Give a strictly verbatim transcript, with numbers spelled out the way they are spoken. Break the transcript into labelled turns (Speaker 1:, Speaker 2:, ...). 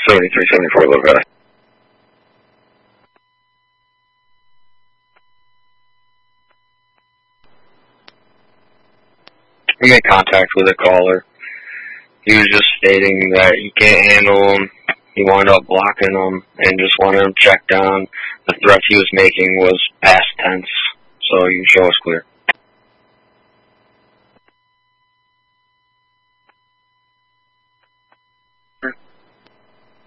Speaker 1: seventy-three seventy-four, low guy. We made contact with a caller. He was just stating that he can't handle him. He wound up blocking him and just wanted him checked down. The threat he was making was past tense, so you can show us clear.